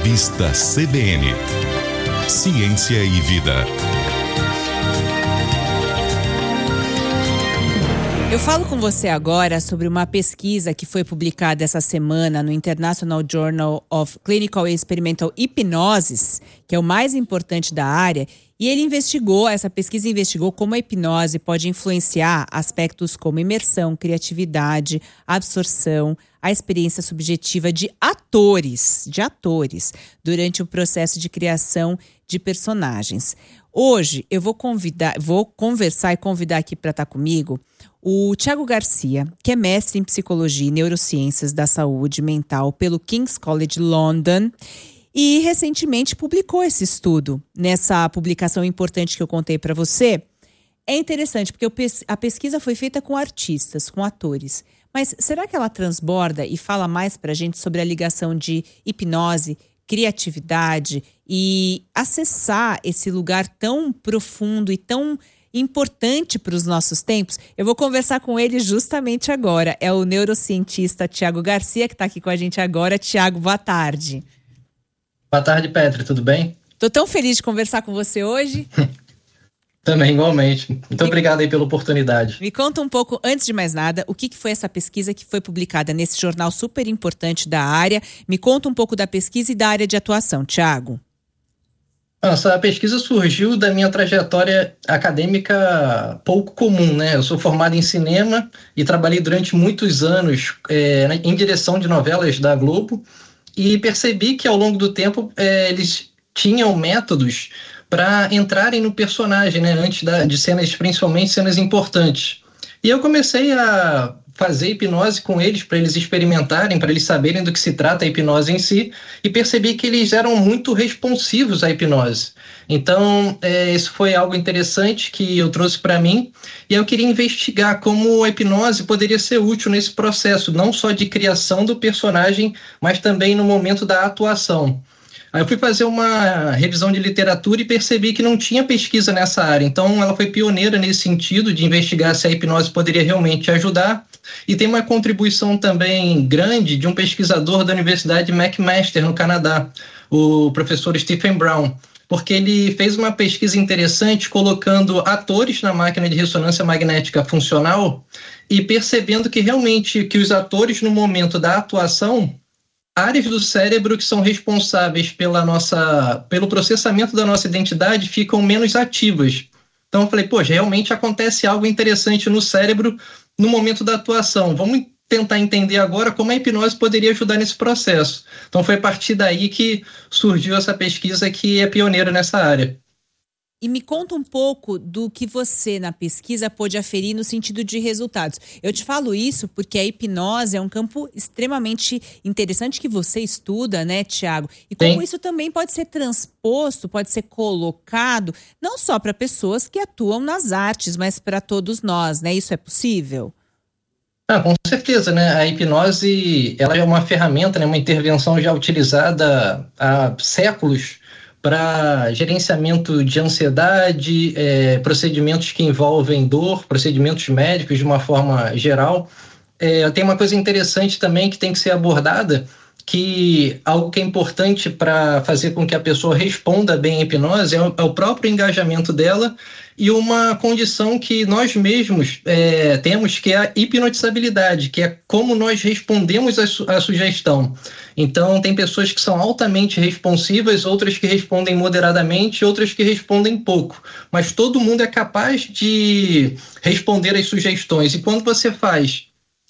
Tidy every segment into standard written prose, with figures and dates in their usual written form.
Revista CBN. Ciência e Vida. Eu falo com você agora sobre uma pesquisa que foi publicada essa semana no International Journal of Clinical and Experimental Hypnosis, que é o mais importante da área, e essa pesquisa investigou como a hipnose pode influenciar aspectos como imersão, criatividade, absorção, a experiência subjetiva de atores, durante o processo de criação de personagens. Hoje eu vou conversar e convidar aqui para estar comigo o Thiago Garcia, que é mestre em Psicologia e Neurociências da Saúde Mental pelo King's College London e recentemente publicou esse estudo. Nessa publicação importante que eu contei para você, é interessante porque a pesquisa foi feita com artistas, com atores. Mas será que ela transborda e fala mais para a gente sobre a ligação de hipnose, criatividade e acessar esse lugar tão profundo e tão importante para os nossos tempos? Eu vou conversar com ele justamente agora. É o neurocientista Thiago Garcia que está aqui com a gente agora. Thiago, boa tarde. Boa tarde, Petri. Tudo bem? Estou tão feliz de conversar com você hoje. Também, igualmente. Muito obrigado aí pela oportunidade. Me conta um pouco, antes de mais nada, o que foi essa pesquisa que foi publicada nesse jornal super importante da área. Me conta um pouco da pesquisa e da área de atuação, Thiago. Essa pesquisa surgiu da minha trajetória acadêmica pouco comum, né? Eu sou formado em cinema e trabalhei durante muitos anos em direção de novelas da Globo e percebi que ao longo do tempo eles tinham métodos para entrarem no personagem, né? Antes de cenas, principalmente cenas importantes. E eu comecei a fazer hipnose com eles para eles experimentarem, para eles saberem do que se trata a hipnose em si, e percebi que eles eram muito responsivos à hipnose. Então, isso foi algo interessante que eu trouxe para mim, e eu queria investigar como a hipnose poderia ser útil nesse processo, não só de criação do personagem, mas também no momento da atuação. Aí eu fui fazer uma revisão de literatura e percebi que não tinha pesquisa nessa área. Então, ela foi pioneira nesse sentido de investigar se a hipnose poderia realmente ajudar. E tem uma contribuição também grande de um pesquisador da Universidade McMaster, no Canadá, o professor Stephen Brown, porque ele fez uma pesquisa interessante colocando atores na máquina de ressonância magnética funcional e percebendo que realmente que os atores, no momento da atuação, áreas do cérebro que são responsáveis pelo processamento da nossa identidade ficam menos ativas. Então eu falei, poxa, realmente acontece algo interessante no cérebro no momento da atuação. Vamos tentar entender agora como a hipnose poderia ajudar nesse processo. Então foi a partir daí que surgiu essa pesquisa que é pioneira nessa área. E me conta um pouco do que você, na pesquisa, pôde aferir no sentido de resultados. Eu te falo isso porque a hipnose é um campo extremamente interessante que você estuda, né, Thiago? E como Isso também pode ser transposto, pode ser colocado, não só para pessoas que atuam nas artes, mas para todos nós, né? Isso é possível? Com certeza, né? A hipnose, ela é uma ferramenta, né? Uma intervenção já utilizada há séculos para gerenciamento de ansiedade, procedimentos que envolvem dor, procedimentos médicos de uma forma geral. Tem uma coisa interessante também que tem que ser abordada, que algo que é importante para fazer com que a pessoa responda bem à hipnose é o próprio engajamento dela e uma condição que nós mesmos temos, que é a hipnotizabilidade, que é como nós respondemos à sugestão. Então, tem pessoas que são altamente responsivas, outras que respondem moderadamente, outras que respondem pouco. Mas todo mundo é capaz de responder às sugestões. E quando você faz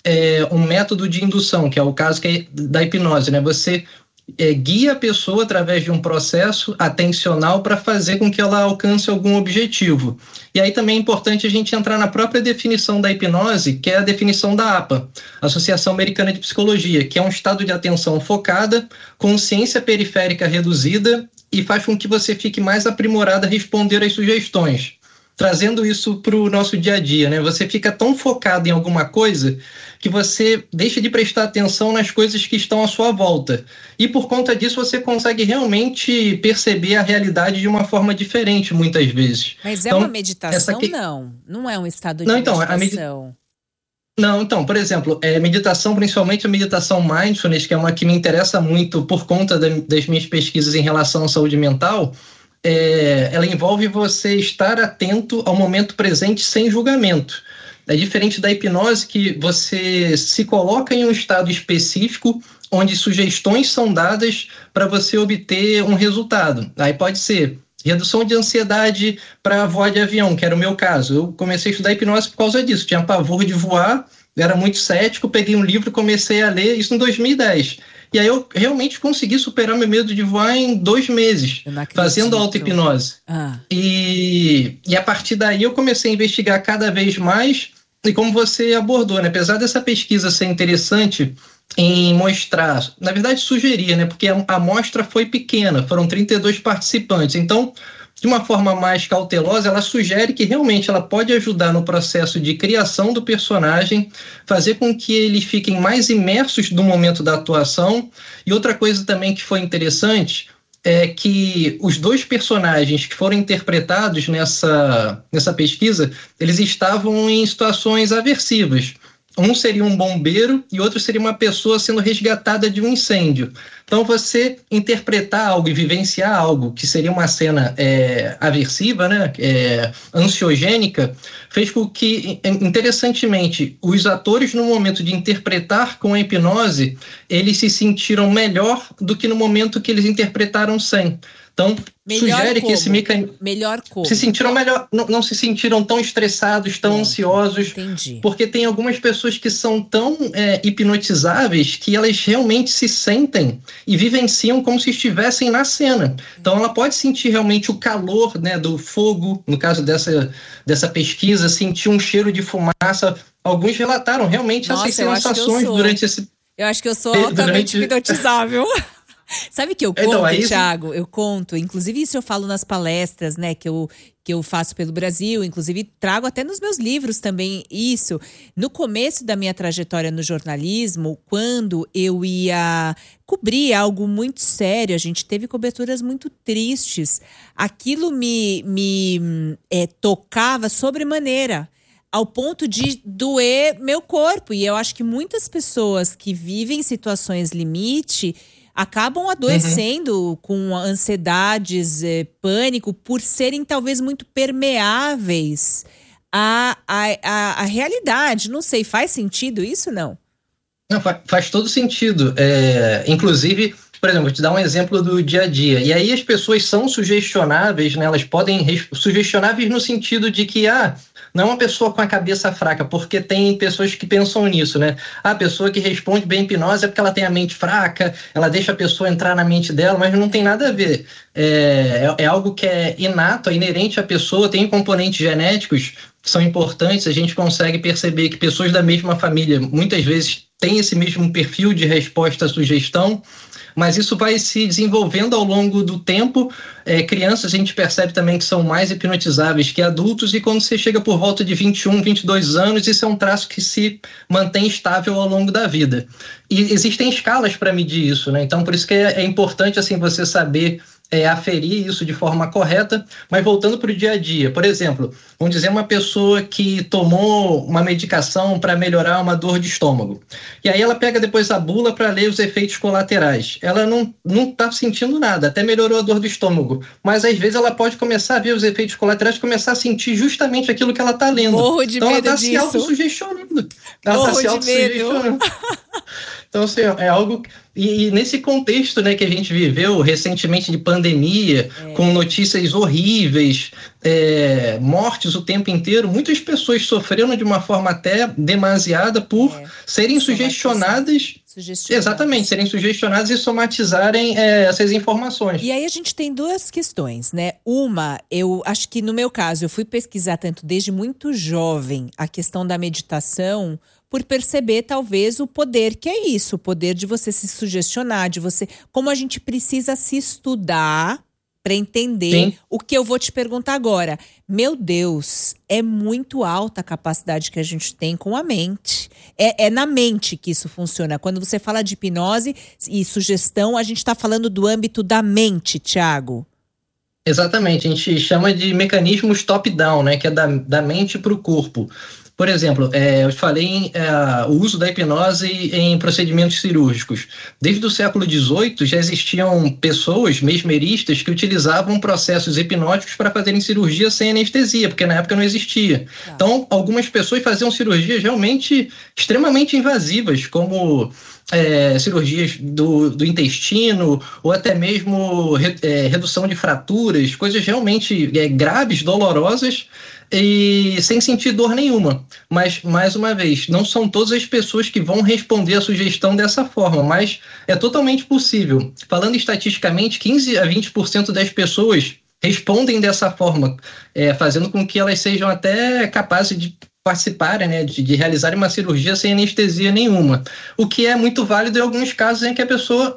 um método de indução, que é o caso da hipnose, né? Você guia a pessoa através de um processo atencional para fazer com que ela alcance algum objetivo. E aí também é importante a gente entrar na própria definição da hipnose, que é a definição da APA, Associação Americana de Psicologia, que é um estado de atenção focada, consciência periférica reduzida e faz com que você fique mais aprimorado a responder às sugestões. Trazendo isso para o nosso dia a dia, né? Você fica tão focado em alguma coisa que você deixa de prestar atenção nas coisas que estão à sua volta. E por conta disso você consegue realmente perceber a realidade de uma forma diferente, muitas vezes. Mas uma meditação? Não é um estado de meditação. Não, então, por exemplo, meditação, principalmente a meditação mindfulness, que é uma que me interessa muito por conta das minhas pesquisas em relação à saúde mental, ela envolve você estar atento ao momento presente sem julgamento. É diferente da hipnose, que você se coloca em um estado específico onde sugestões são dadas para você obter um resultado. Aí pode ser redução de ansiedade para voar de avião, que era o meu caso. Eu comecei a estudar hipnose por causa disso. Tinha pavor de voar, era muito cético, peguei um livro e comecei a ler, isso em 2010. E aí eu realmente consegui superar meu medo de voar em 2 meses, fazendo auto-hipnose. E a partir daí eu comecei a investigar cada vez mais, e como você abordou, né? Apesar dessa pesquisa ser interessante em mostrar, na verdade sugerir, né? Porque a amostra foi pequena, foram 32 participantes, então de uma forma mais cautelosa, ela sugere que realmente ela pode ajudar no processo de criação do personagem, fazer com que eles fiquem mais imersos no momento da atuação. E outra coisa também que foi interessante é que os 2 personagens que foram interpretados nessa pesquisa, eles estavam em situações aversivas. Um seria um bombeiro e outro seria uma pessoa sendo resgatada de um incêndio. Então, você interpretar algo e vivenciar algo que seria uma cena aversiva, né, ansiogênica, fez com que, interessantemente, os atores, no momento de interpretar com a hipnose, eles se sentiram melhor do que no momento que eles interpretaram sem. Então, sugere que esse mecanismo... Melhor como? Se sentiram melhor, não se sentiram tão estressados, tão ansiosos. Entendi. Porque tem algumas pessoas que são tão hipnotizáveis que elas realmente se sentem e vivenciam como se estivessem na cena. Então, ela pode sentir realmente o calor, né, do fogo, no caso dessa pesquisa, sentir um cheiro de fumaça. Alguns relataram realmente essas sensações durante esse... Eu acho que eu sou altamente hipnotizável. Sabe que eu conto, Então, Thiago? Eu conto, inclusive isso eu falo nas palestras, né, que eu faço pelo Brasil, inclusive trago até nos meus livros também isso. No começo da minha trajetória no jornalismo, quando eu ia cobrir algo muito sério, a gente teve coberturas muito tristes, aquilo me tocava sobremaneira, ao ponto de doer meu corpo. E eu acho que muitas pessoas que vivem situações limite acabam adoecendo com ansiedades, pânico, por serem talvez muito permeáveis à realidade. Não sei, faz sentido isso, não? Não, faz todo sentido. Inclusive, por exemplo, vou te dar um exemplo do dia a dia. E aí as pessoas são sugestionáveis, né? Elas podem... Sugestionáveis no sentido de que, não é uma pessoa com a cabeça fraca, porque tem pessoas que pensam nisso, né? A pessoa que responde bem hipnose é porque ela tem a mente fraca, ela deixa a pessoa entrar na mente dela, mas não tem nada a ver. É algo que é inato, é inerente à pessoa, tem componentes genéticos que são importantes. A gente consegue perceber que pessoas da mesma família muitas vezes têm esse mesmo perfil de resposta à sugestão, mas isso vai se desenvolvendo ao longo do tempo. Crianças, a gente percebe também que são mais hipnotizáveis que adultos, e quando você chega por volta de 21, 22 anos, isso é um traço que se mantém estável ao longo da vida. E existem escalas para medir isso, né? Então, por isso que é importante assim, você saber aferir isso de forma correta. Mas voltando para o dia a dia, por exemplo, vamos dizer uma pessoa que tomou uma medicação para melhorar uma dor de estômago, e aí ela pega depois a bula para ler os efeitos colaterais. Ela não está sentindo nada, até melhorou a dor do estômago, mas às vezes ela pode começar a ver os efeitos colaterais, começar a sentir justamente aquilo que ela está lendo. Morro de então medo ela está se autossugestionando. Ela está se autossugestionando. Então, assim, é algo... E nesse contexto, né, que a gente viveu recentemente de pandemia, com notícias horríveis, mortes o tempo inteiro, muitas pessoas sofreram de uma forma até demasiada por serem sugestionadas. Exatamente, serem sugestionadas e somatizarem essas informações. E aí a gente tem 2 questões, né? Uma, eu acho que no meu caso, eu fui pesquisar tanto desde muito jovem a questão da meditação, por perceber talvez o poder que é isso, o poder de você se sugestionar, de você... Como a gente precisa se estudar para entender o que eu vou te perguntar agora. Meu Deus, é muito alta a capacidade que a gente tem com a mente. É na mente que isso funciona. Quando você fala de hipnose e sugestão, a gente está falando do âmbito da mente, Thiago. Exatamente, a gente chama de mecanismos top-down, né, que é da mente para o corpo. Por exemplo, eu falei o uso da hipnose em procedimentos cirúrgicos. Desde o século XVIII já existiam pessoas mesmeristas que utilizavam processos hipnóticos para fazerem cirurgia sem anestesia, porque na época não existia. Então, algumas pessoas faziam cirurgias realmente extremamente invasivas, como cirurgias do intestino, ou até mesmo redução de fraturas, coisas realmente graves, dolorosas, e sem sentir dor nenhuma. Mas, mais uma vez, não são todas as pessoas que vão responder a sugestão dessa forma, mas é totalmente possível. Falando estatisticamente, 15 a 20% das pessoas respondem dessa forma, fazendo com que elas sejam até capazes de participarem, né, de realizarem uma cirurgia sem anestesia nenhuma, o que é muito válido em alguns casos em que a pessoa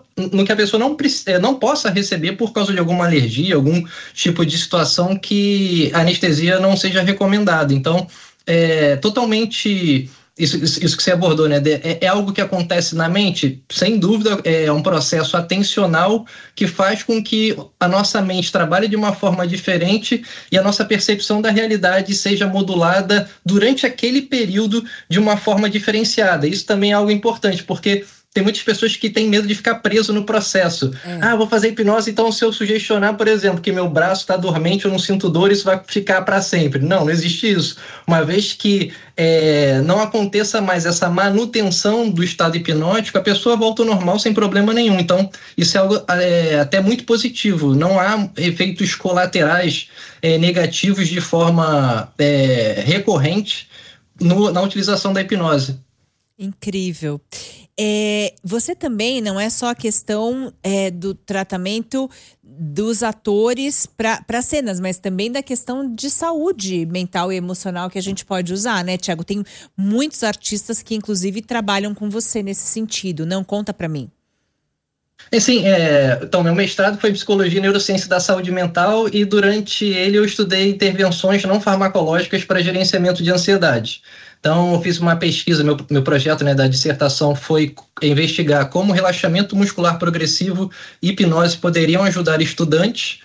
não possa receber por causa de alguma alergia, algum tipo de situação que a anestesia não seja recomendada. Então, totalmente isso que você abordou, né? É algo que acontece na mente? Sem dúvida, é um processo atencional que faz com que a nossa mente trabalhe de uma forma diferente e a nossa percepção da realidade seja modulada durante aquele período de uma forma diferenciada. Isso também é algo importante, porque tem muitas pessoas que têm medo de ficar preso no processo. Vou fazer hipnose, então se eu sugestionar, por exemplo, que meu braço está dormente, eu não sinto dor, isso vai ficar para sempre. Não existe isso. Uma vez que não aconteça mais essa manutenção do estado hipnótico, a pessoa volta ao normal sem problema nenhum. Então, isso é algo até muito positivo. Não há efeitos colaterais negativos de forma recorrente na utilização da hipnose. Incrível. Você também, não é só a questão do tratamento dos atores para cenas, mas também da questão de saúde mental e emocional que a gente pode usar, né, Thiago? Tem muitos artistas que, inclusive, trabalham com você nesse sentido. Não conta para mim. Sim, então, meu mestrado foi em Psicologia e Neurociência da Saúde Mental e durante ele eu estudei intervenções não farmacológicas para gerenciamento de ansiedade. Então, eu fiz uma pesquisa, meu projeto, né, da dissertação foi investigar como relaxamento muscular progressivo e hipnose poderiam ajudar estudantes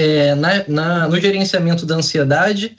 no gerenciamento da ansiedade.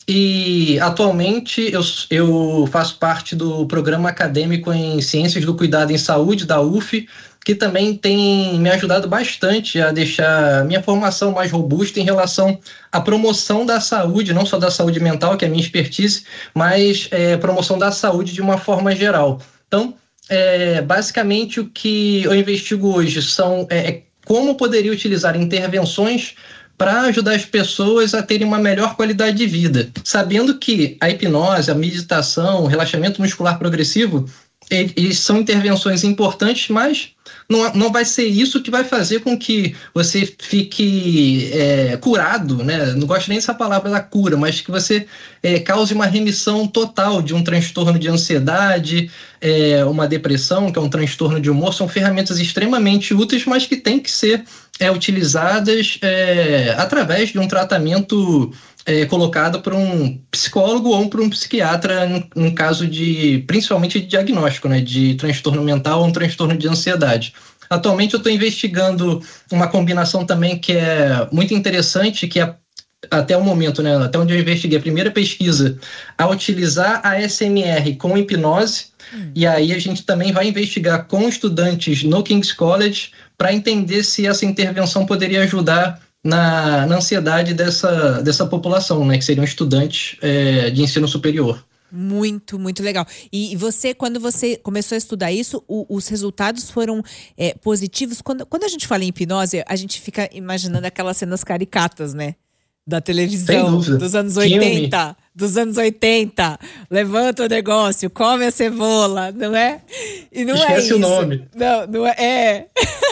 E, atualmente, eu faço parte do programa acadêmico em Ciências do Cuidado em Saúde, da UF, que também tem me ajudado bastante a deixar minha formação mais robusta em relação à promoção da saúde, não só da saúde mental, que é a minha expertise, mas promoção da saúde de uma forma geral. Então, basicamente, o que eu investigo hoje são como poderia utilizar intervenções para ajudar as pessoas a terem uma melhor qualidade de vida, sabendo que a hipnose, a meditação, o relaxamento muscular progressivo, eles são intervenções importantes, mas não vai ser isso que vai fazer com que você fique curado, né? Não gosto nem dessa palavra da cura, mas que você cause uma remissão total de um transtorno de ansiedade, uma depressão, que é um transtorno de humor. São ferramentas extremamente úteis, mas que têm que ser utilizadas através de um tratamento colocado por um psicólogo ou por um psiquiatra, no caso principalmente de diagnóstico, né, de transtorno mental ou um transtorno de ansiedade. Atualmente eu estou investigando uma combinação também que é muito interessante, que é até o momento, né, até onde eu investiguei, a primeira pesquisa a utilizar a ASMR com hipnose, e aí a gente também vai investigar com estudantes no King's College para entender se essa intervenção poderia ajudar na ansiedade dessa população, né, que seriam estudantes de ensino superior. Muito, muito legal. E você, quando você começou a estudar isso, os resultados foram positivos? Quando a gente fala em hipnose, a gente fica imaginando aquelas cenas caricatas, né? Da televisão, dos anos 80. Dos anos 80. Levanta o negócio, come a cebola, não é? E não Esquece é isso. O nome. Não é.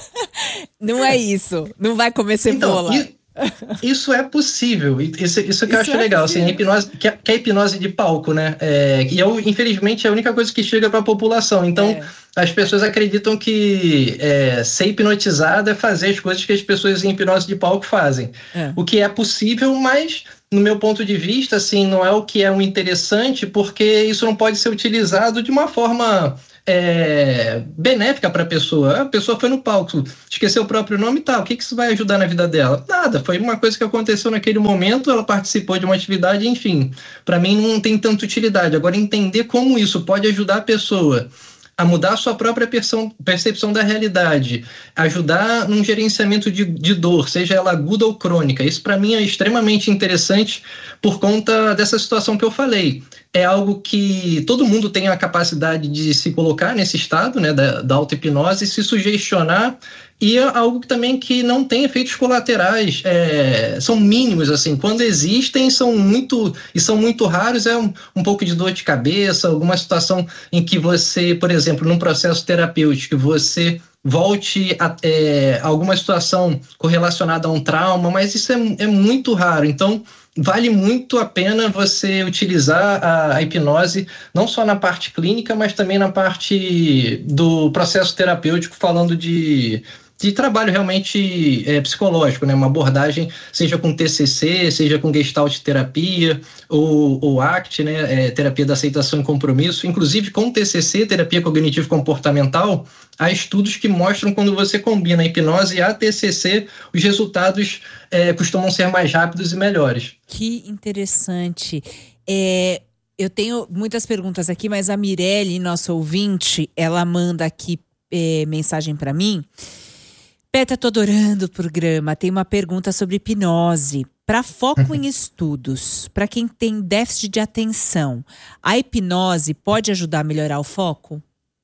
Não é isso. Não vai comer cebola. Então, isso é possível. Isso que eu acho legal. Assim, a hipnose, que é a hipnose de palco, né? Infelizmente, é a única coisa que chega para a população. Então, as pessoas acreditam que ser hipnotizado é fazer as coisas que as pessoas em hipnose de palco fazem. O que é possível, mas, no meu ponto de vista, assim, não é o que é um interessante, porque isso não pode ser utilizado de uma forma benéfica para a pessoa. A pessoa foi no palco, esqueceu o próprio nome e tal. O que isso vai ajudar na vida dela? Nada, foi uma coisa que aconteceu naquele momento, ela participou de uma atividade, enfim. Para mim não tem tanta utilidade. Agora, entender como isso pode ajudar a pessoa a mudar a sua própria percepção da realidade, ajudar num gerenciamento de dor, seja ela aguda ou crônica. Isso, para mim, é extremamente interessante por conta dessa situação que eu falei. É algo que todo mundo tem a capacidade de se colocar nesse estado, né, da auto-hipnose, se sugestionar, e é algo também que não tem efeitos colaterais, são mínimos, assim, quando existem são muito raros, um pouco de dor de cabeça, alguma situação em que você, por exemplo, num processo terapêutico, você volte a alguma situação correlacionada a um trauma, mas isso é muito raro. Então, vale muito a pena você utilizar a hipnose, não só na parte clínica, mas também na parte do processo terapêutico, falando de trabalho realmente psicológico, né? Uma abordagem, seja com TCC, seja com Gestalt terapia, ou ACT, né? Terapia da aceitação e compromisso. Inclusive, com TCC, terapia cognitivo-comportamental, há estudos que mostram quando você combina a hipnose e a TCC, os resultados costumam ser mais rápidos e melhores. Que interessante. Eu tenho muitas perguntas aqui, mas a Mirelle, nossa ouvinte, ela manda aqui mensagem para mim. Petra, tô adorando o programa. Tem uma pergunta sobre hipnose. Para foco em estudos, para quem tem déficit de atenção, a hipnose pode ajudar a melhorar o foco?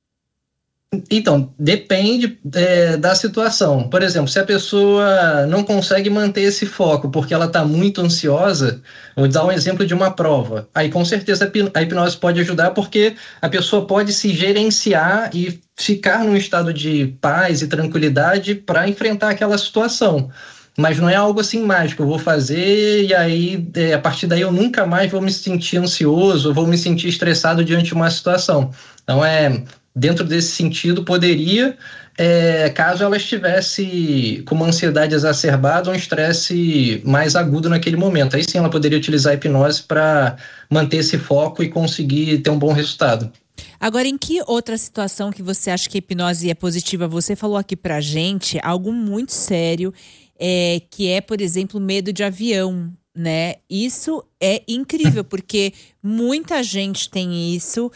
Então, depende da situação. Por exemplo, se a pessoa não consegue manter esse foco porque ela está muito ansiosa, vou dar um exemplo de uma prova. Aí, com certeza, a hipnose pode ajudar porque a pessoa pode se gerenciar e ficar num estado de paz e tranquilidade para enfrentar aquela situação. Mas não é algo assim mágico, eu vou fazer e aí, a partir daí, eu nunca mais vou me sentir ansioso, vou me sentir estressado diante de uma situação. Então, dentro desse sentido, poderia, caso ela estivesse com uma ansiedade exacerbada ou um estresse mais agudo naquele momento. Aí sim ela poderia utilizar a hipnose para manter esse foco e conseguir ter um bom resultado. Agora, em que outra situação que você acha que a hipnose é positiva? Você falou aqui pra gente algo muito sério, que é, por exemplo, medo de avião, né? Isso é incrível, porque muita gente tem isso,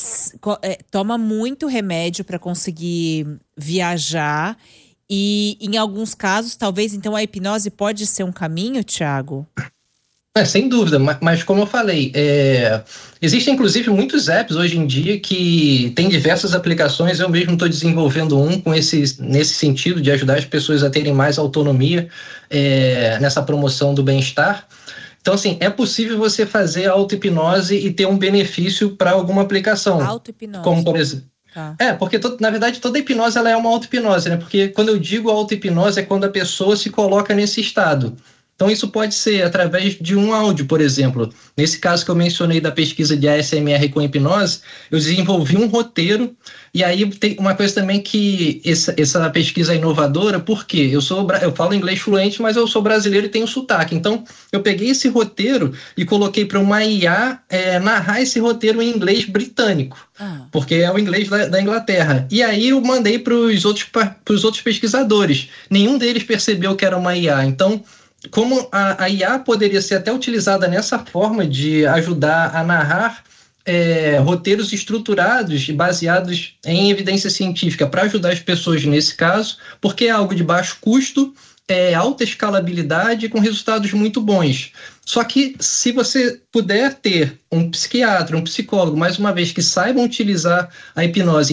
toma muito remédio para conseguir viajar e, em alguns casos, talvez, então, a hipnose pode ser um caminho, Thiago? Sem dúvida, mas como eu falei, existem inclusive muitos apps hoje em dia que têm diversas aplicações. Eu mesmo estou desenvolvendo um nesse sentido de ajudar as pessoas a terem mais autonomia nessa promoção do bem-estar. Então, assim, é possível você fazer auto-hipnose e ter um benefício para alguma aplicação. Auto-hipnose. Como, por exemplo... Tá. Porque na verdade toda hipnose ela é uma auto-hipnose, né? Porque quando eu digo auto-hipnose é quando a pessoa se coloca nesse estado. Então isso pode ser através de um áudio, por exemplo. Nesse caso que eu mencionei da pesquisa de ASMR com hipnose, eu desenvolvi um roteiro, e aí tem uma coisa também que essa pesquisa é inovadora, porque eu falo inglês fluente, mas eu sou brasileiro e tenho sotaque. Então eu peguei esse roteiro e coloquei para uma IA narrar esse roteiro em inglês britânico, porque é o inglês da Inglaterra. E aí eu mandei para os outros pesquisadores. Nenhum deles percebeu que era uma IA. Então, como a IA poderia ser até utilizada nessa forma de ajudar a narrar roteiros estruturados e baseados em evidência científica para ajudar as pessoas nesse caso, porque é algo de baixo custo, alta escalabilidade com resultados muito bons. Só que se você puder ter um psiquiatra, um psicólogo, mais uma vez, que saibam utilizar a hipnose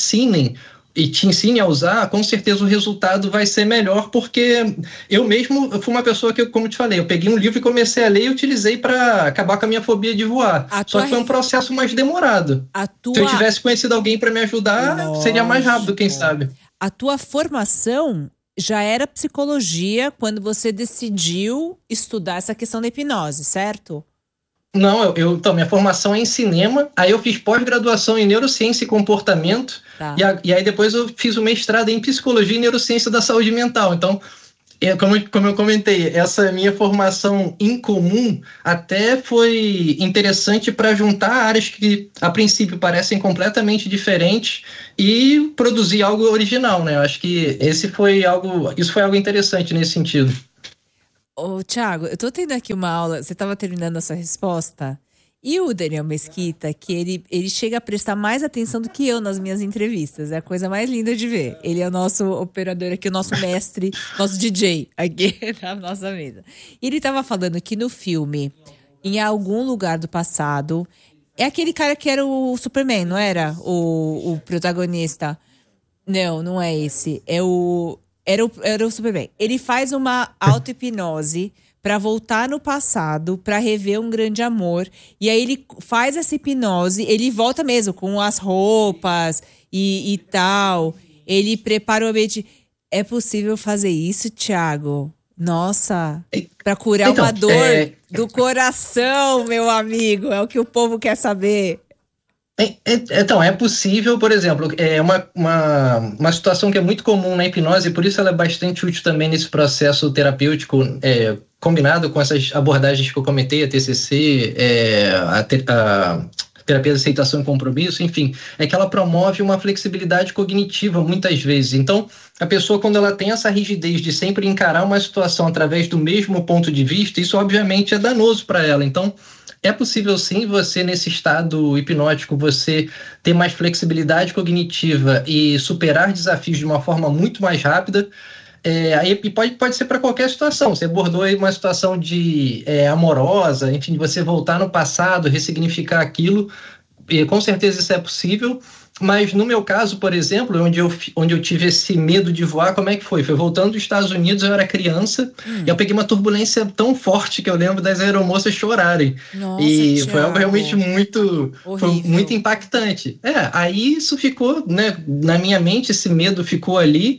e te ensine a usar, com certeza o resultado vai ser melhor, porque eu fui uma pessoa que, como te falei, eu peguei um livro e comecei a ler e utilizei para acabar com a minha fobia de voar. Só que foi um processo mais demorado. Se eu tivesse conhecido alguém para me ajudar, seria mais rápido, quem sabe. A tua formação já era psicologia quando você decidiu estudar essa questão da hipnose, certo? Não, então, minha formação é em cinema, aí eu fiz pós-graduação em neurociência e comportamento, e aí depois eu fiz o mestrado em psicologia e neurociência da saúde mental. Então, como eu comentei, essa minha formação incomum até foi interessante para juntar áreas que, a princípio, parecem completamente diferentes e produzir algo original, né? Eu acho que isso foi algo interessante nesse sentido. Ô, Thiago, eu tô tendo aqui uma aula. Você tava terminando a sua resposta? E o Daniel Mesquita, que ele chega a prestar mais atenção do que eu nas minhas entrevistas. É a coisa mais linda de ver. Ele é o nosso operador aqui, o nosso mestre, nosso DJ aqui na nossa mesa. E ele tava falando que no filme, em algum lugar do passado, é aquele cara que era o Superman, não era? O protagonista. Não, não é esse. Era o Superman. Ele faz uma auto-hipnose pra voltar no passado, pra rever um grande amor. E aí ele faz essa hipnose, ele volta mesmo com as roupas e tal. Ele prepara o ambiente. É possível fazer isso, Thiago? Nossa, pra curar Então, uma dor do coração, meu amigo. É o que o povo quer saber. Então, é possível, por exemplo, uma situação que é muito comum na hipnose, e por isso ela é bastante útil também nesse processo terapêutico, combinado com essas abordagens que eu comentei, a TCC, a terapia de aceitação e compromisso, enfim, é que ela promove uma flexibilidade cognitiva muitas vezes. Então, a pessoa, quando ela tem essa rigidez de sempre encarar uma situação através do mesmo ponto de vista, isso obviamente é danoso para ela. Então, é possível sim você, nesse estado hipnótico, você ter mais flexibilidade cognitiva e superar desafios de uma forma muito mais rápida. Aí pode ser para qualquer situação. Você abordou aí uma situação de amorosa, enfim, de você voltar no passado, ressignificar aquilo. E com certeza isso é possível. Mas no meu caso, por exemplo, onde eu tive esse medo de voar, como é que foi? Foi voltando dos Estados Unidos, eu era criança, e eu peguei uma turbulência tão forte que eu lembro das aeromoças chorarem. Nossa, E Thiago. foi algo realmente foi Horrível. muito impactante. Aí isso ficou, né, na minha mente, esse medo ficou ali.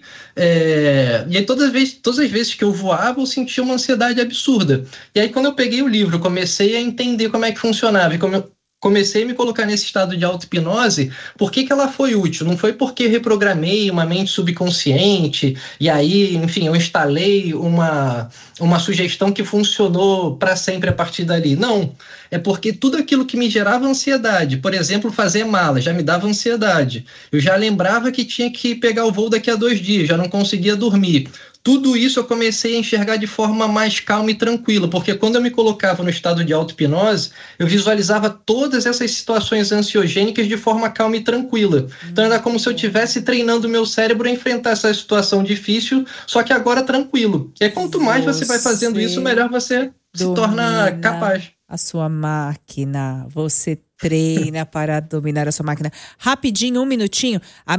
E aí todas as vezes que eu voava, eu sentia uma ansiedade absurda. E aí quando eu peguei o livro, comecei a entender como é que funcionava, e como eu comecei a me colocar nesse estado de auto-hipnose. Por que ela foi útil? Não foi porque eu reprogramei uma mente subconsciente e aí, enfim, eu instalei uma sugestão que funcionou para sempre a partir dali. Não, é porque tudo aquilo que me gerava ansiedade, por exemplo, fazer mala, já me dava ansiedade. Eu já lembrava que tinha que pegar o voo daqui a 2 dias, já não conseguia dormir. Tudo isso eu comecei a enxergar de forma mais calma e tranquila, porque quando eu me colocava no estado de auto-hipnose, eu visualizava todas essas situações ansiogênicas de forma calma e tranquila. Então era como se eu estivesse treinando o meu cérebro a enfrentar essa situação difícil, só que agora tranquilo. E aí, quanto mais você vai fazendo isso, melhor você se torna capaz. A sua máquina, você treina para dominar a sua máquina. Rapidinho, 1 minutinho.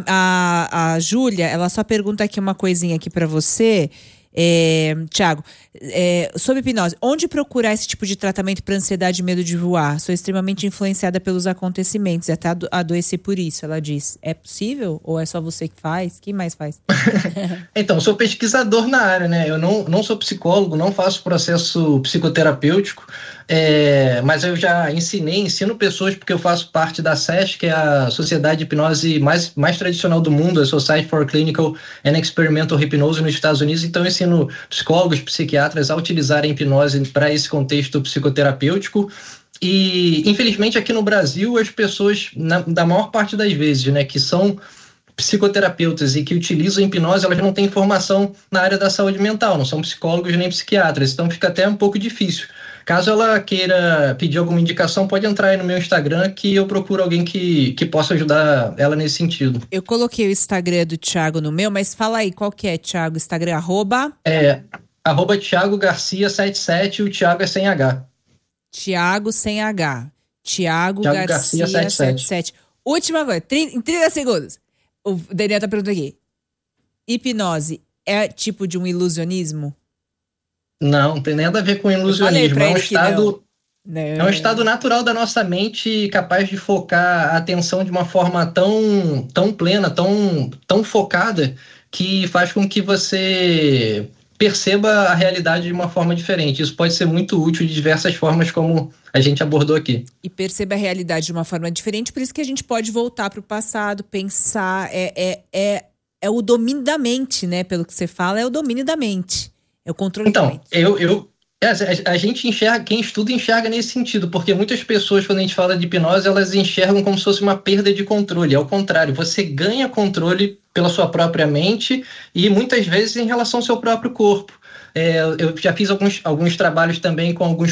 A Júlia, ela só pergunta aqui uma coisinha aqui para você, Thiago, sobre hipnose. Onde procurar esse tipo de tratamento para ansiedade e medo de voar? Sou extremamente influenciada pelos acontecimentos e até adoeci por isso, ela diz. É possível? Ou é só você que faz? Quem mais faz? Então, sou pesquisador na área, né? Eu não sou psicólogo, não faço processo psicoterapêutico, mas eu já ensino pessoas, porque eu faço parte da SESH, que é a Sociedade de Hipnose mais tradicional do mundo, a Society for Clinical and Experimental Hypnose nos Estados Unidos. Então, eu ensino psicólogos, psiquiatras a utilizarem a hipnose para esse contexto psicoterapêutico. E, infelizmente, aqui no Brasil, as pessoas, da maior parte das vezes, né, que são psicoterapeutas e que utilizam a hipnose, elas não têm formação na área da saúde mental, não são psicólogos nem psiquiatras, então fica até um pouco difícil. Caso ela queira pedir alguma indicação, pode entrar aí no meu Instagram que eu procuro alguém que possa ajudar ela nesse sentido. Eu coloquei o Instagram do Thiago no meu, mas fala aí, qual que é, Thiago? Instagram, @ Thiago Garcia 77, o Thiago é sem H. Thiago sem H. Thiago Garcia 77. Última coisa, em 30 segundos. O Daniel tá perguntando aqui. Hipnose é tipo de um ilusionismo? Não tem nada a ver com ilusionismo. É um estado natural da nossa mente capaz de focar a atenção de uma forma tão plena, tão focada, que faz com que você perceba a realidade de uma forma diferente. Isso pode ser muito útil de diversas formas, como a gente abordou aqui. E perceba a realidade de uma forma diferente, por isso que a gente pode voltar para o passado, pensar, é o domínio da mente, né? Pelo que você fala, é o domínio da mente. É o controle da Então, mente. a gente enxerga, quem estuda enxerga nesse sentido, porque muitas pessoas, quando a gente fala de hipnose, elas enxergam como se fosse uma perda de controle. Ao contrário, você ganha controle pela sua própria mente e muitas vezes em relação ao seu próprio corpo. Eu já fiz alguns trabalhos também com alguns